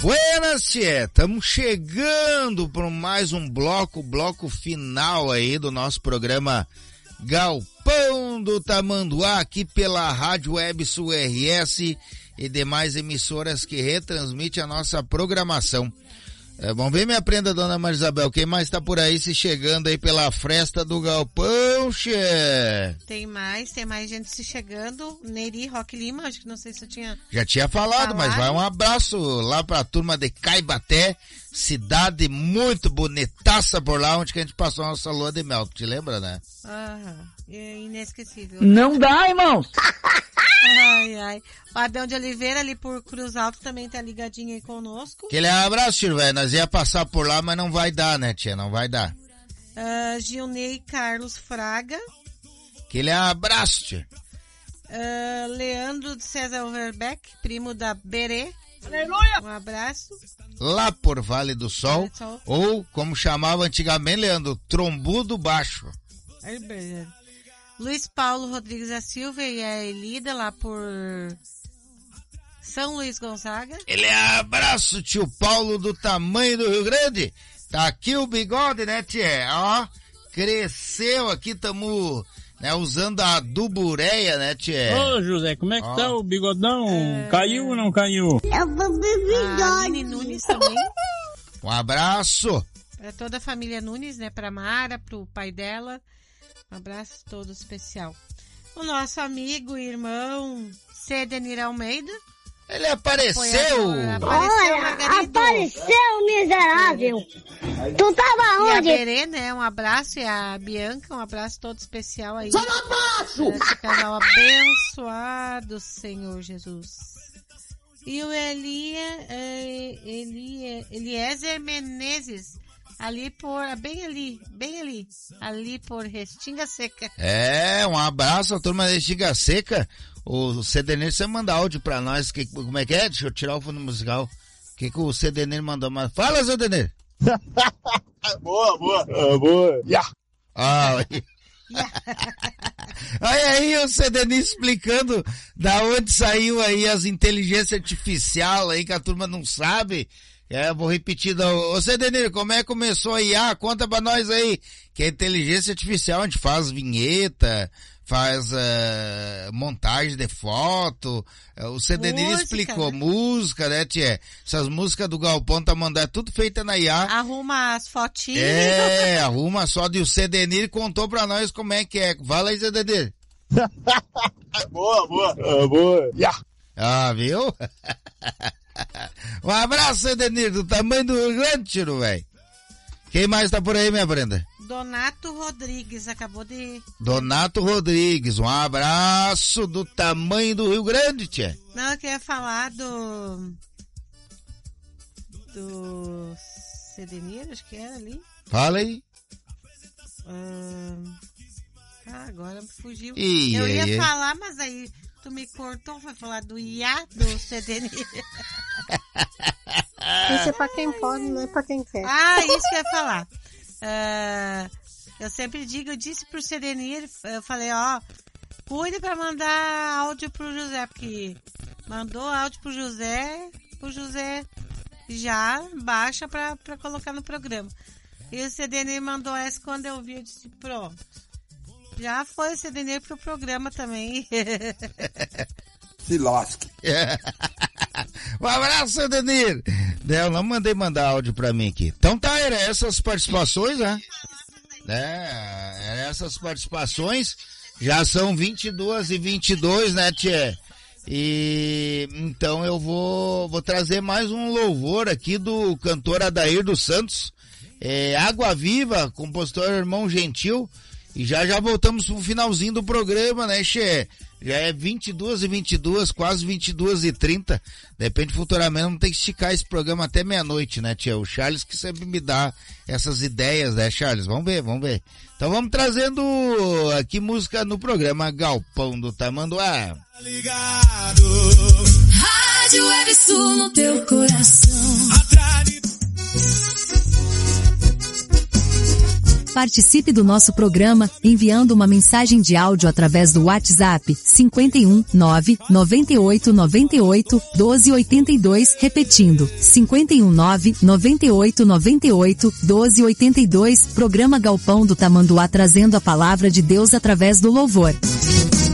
Buenas, tchê, estamos chegando para mais um bloco final aí do nosso programa Galpão do Tamanduá, aqui pela Rádio Web Sul RS e demais emissoras que retransmitem a nossa programação. Vamos ver, minha prenda, dona Marisabel, quem mais tá por aí se chegando aí pela fresta do Galpão, tchê? Tem mais gente se chegando. Neri Roque Lima, acho que não sei se eu tinha... Já tinha falado, mas vai um abraço lá pra turma de Caibaté, cidade muito bonitaça por lá, onde que a gente passou a nossa lua de mel, te lembra, né? É inesquecível. Não dá, irmão! Ai. O Adão de Oliveira ali por Cruz Alto também tá ligadinho aí conosco. Aquele abraço, tio, velho. Nós ia passar por lá, mas não vai dar, né, tia? Não vai dar. Gilney Carlos Fraga. Aquele abraço, tia. Leandro de César Overbeck, primo da Berê. Aleluia! Um abraço. Lá por Vale do Sol, ou como chamava antigamente, Leandro, Trombudo Baixo. Luiz Paulo Rodrigues da Silva e a Elida lá por São Luís Gonzaga. Ele abraço, tio Paulo, do tamanho do Rio Grande. Tá aqui o bigode, né, tia? Ó, cresceu aqui, tamo, né, usando a adubureia, né, tia? Ô, José, como é que tá o bigodão? Caiu ou não caiu? Eu vou bigode. Nini Nunes também. Um abraço. Pra toda a família Nunes, né, pra Mara, pro pai dela. Um abraço todo especial. O nosso amigo e irmão Cedenir Almeida. Ele apareceu! Apareceu, miserável! Tu tava onde? E a Berê, né? Um abraço. E a Bianca, um abraço todo especial aí. Só um abraço! Esse casal abençoado, Senhor Jesus. E o Eliezer Menezes. Ali por Restinga Seca. Um abraço à turma de Restinga Seca. O Cedenir, você manda áudio pra nós, como é que é? Deixa eu tirar o fundo musical. O que o Cedenir mandou? Fala, Cedenir! Boa. Yeah. Aí o Cedenir explicando da onde saiu aí as inteligências artificiais aí que a turma não sabe. Vou repetir. Ô Cedenir, como é que começou a IA? Conta pra nós aí. Que é inteligência artificial, a gente faz vinheta, faz montagem de foto. O Cedenir explicou, né? Música, né, tia? Essas músicas do Galpão tá mandando, tudo feita na IA. Arruma as fotinhas. Arruma só. E o Cedenir contou pra nós como é que é. Fala aí, Cedenir. Boa. Yeah. Viu? Um abraço, Cedenir, do tamanho do Rio Grande, tiro, velho. Quem mais tá por aí, minha Brenda? Donato Rodrigues, acabou de... Donato Rodrigues, um abraço do tamanho do Rio Grande, tia. Não, eu queria falar do Cedenir, acho que era ali. Fala aí. Agora fugiu. Eu ia falar, mas aí... Tu me cortou, foi falar do IA, do Cedenir. Isso é pra quem pode, não é pra quem quer. Isso que eu ia falar. Eu sempre digo, eu disse pro Cedenir, eu falei, cuide pra mandar áudio pro José, porque mandou áudio pro José já baixa pra colocar no programa. E o Cedenir mandou essa, quando eu vi, eu disse, pronto. Já foi o Cedenir pro programa também. Se lasque. Um abraço, Cedenir. Eu não mandar áudio pra mim aqui. Então tá, era essas participações, né? Essas participações. Já são 22h22, né, tchê? E então eu vou trazer mais um louvor aqui do cantor Adair dos Santos. Água Viva, compositor Irmão Gentil. E já voltamos pro finalzinho do programa, né, Che? Já é 22h22, quase 22h30. De repente, futuramente, vamos ter que esticar esse programa até meia-noite, né, tia? O Charles que sempre me dá essas ideias, né, Charles? Vamos ver. Então vamos trazendo aqui música no programa Galpão do Tamanduá. Ligado. Rádio Web Sul no teu coração. Participe do nosso programa, enviando uma mensagem de áudio através do WhatsApp 51 9 98 98 12 82, repetindo 51 9 98 98 12 82, programa Galpão do Tamanduá, trazendo a palavra de Deus através do louvor.